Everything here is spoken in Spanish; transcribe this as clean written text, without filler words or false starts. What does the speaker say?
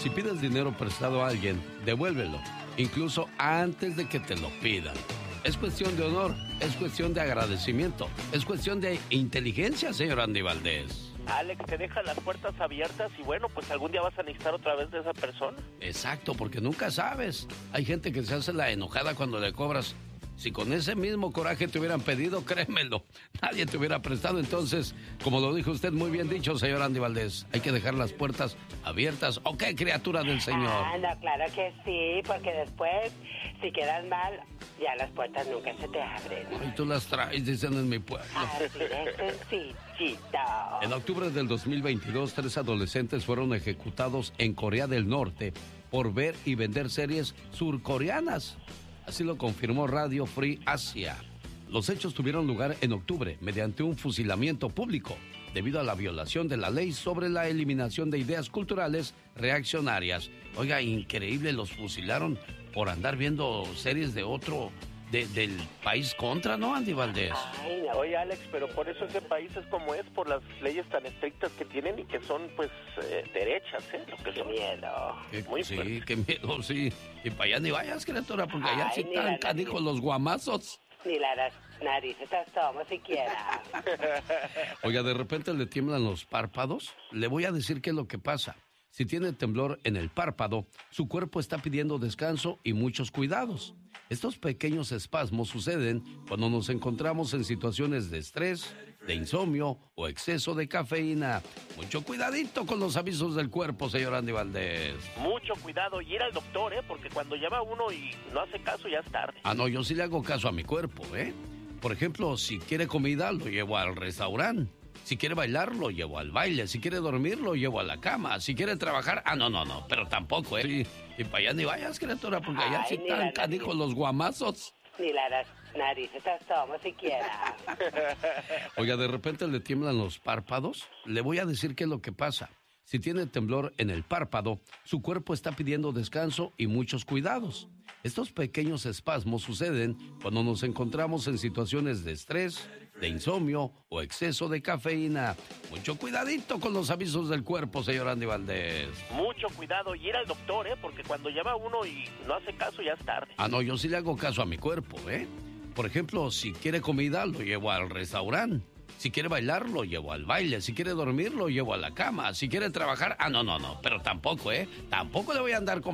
Si pides dinero prestado a alguien, devuélvelo, incluso antes de que te lo pidan. Es cuestión de honor, es cuestión de agradecimiento, es cuestión de inteligencia, señor Andy Valdés. Alex, te deja las puertas abiertas y bueno, pues algún día vas a necesitar otra vez de esa persona. Exacto, porque nunca sabes. Hay gente que se hace la enojada cuando le cobras. Si con ese mismo coraje te hubieran pedido, créemelo, nadie te hubiera prestado. Entonces, como lo dijo usted muy bien dicho, señor Andy Valdés, hay que dejar las puertas abiertas. ¿O qué, criatura del Señor? Ah, no, claro que sí, porque después, si quedas mal, ya las puertas nunca se te abren. Ay, tú las traes, dicen en mi pueblo. Así de sencillito. En octubre del 2022, 3 adolescentes fueron ejecutados en Corea del Norte por ver y vender series surcoreanas. Así lo confirmó Radio Free Asia. Los hechos tuvieron lugar en octubre mediante un fusilamiento público debido a la violación de la ley sobre la eliminación de ideas culturales reaccionarias. Oiga, increíble, los fusilaron por andar viendo series de otro, del país contra, ¿no, Andy Valdés? Ay, no. Oye, Alex, pero por eso ese país es como es, por las leyes tan estrictas que tienen y que son, pues, derechas, ¿eh? Lo que Qué miedo. Sí, qué miedo, sí. Y para allá ni vayas, criatura, porque allá sí están canijos los guamazos. Ni las narices asomos siquiera. Oiga, de repente le tiemblan los párpados. Le voy a decir qué es lo que pasa. Si tiene temblor en el párpado, su cuerpo está pidiendo descanso y muchos cuidados. Estos pequeños espasmos suceden cuando nos encontramos en situaciones de estrés, de insomnio o exceso de cafeína. Mucho cuidadito con los avisos del cuerpo, señor Andy Valdés. Mucho cuidado y ir al doctor, porque cuando llama uno y no hace caso ya es tarde. Ah, no, yo sí le hago caso a mi cuerpo, Por ejemplo, si quiere comida, lo llevo al restaurante. Si quiere bailar, lo llevo al baile. Si quiere dormir, lo llevo a la cama. Si quiere trabajar, no, pero tampoco, Sí, y para allá ni vayas, criatura, porque allá sí están canijos los guamazos. Ni las narices asomos siquiera. Oiga, de repente le tiemblan los párpados. Le voy a decir qué es lo que pasa. Si tiene temblor en el párpado, su cuerpo está pidiendo descanso y muchos cuidados. Estos pequeños espasmos suceden cuando nos encontramos en situaciones de estrés, de insomnio o exceso de cafeína. Mucho cuidadito con los avisos del cuerpo, señor Andy Valdés. Mucho cuidado y ir al doctor, porque cuando llama uno y no hace caso ya es tarde. Ah, no, yo sí le hago caso a mi cuerpo, Por ejemplo, si quiere comida, lo llevo al restaurante. Si quiere bailar, lo llevo al baile. Si quiere dormir, lo llevo a la cama. Si quiere trabajar, no, pero tampoco, Tampoco le voy a andar con